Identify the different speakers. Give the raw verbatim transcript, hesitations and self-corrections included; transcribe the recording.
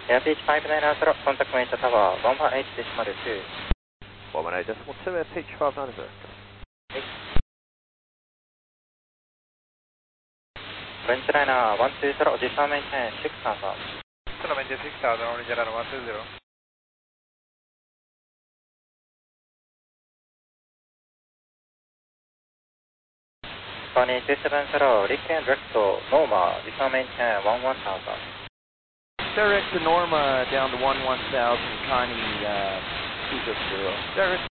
Speaker 1: エアピーチファイブナインゼロ、コンタクトメイトタワー、ワンワンエイトデシマルツー。
Speaker 2: ワンワンエイトデシマルツー、エアピーチファイブナインゼロ。
Speaker 1: はい。フレンチライナーワンツーゼロ、ディスターメイテンシックスアンサー。
Speaker 3: Solamente six thousand, only Gerard one two zero.
Speaker 1: Connie two seven zero, Rick and Recto, Norma,ディスターメイテンワンワンアンサー。
Speaker 2: Direct to Norma down to one one thousand, Connie uh, two zero zero. Direct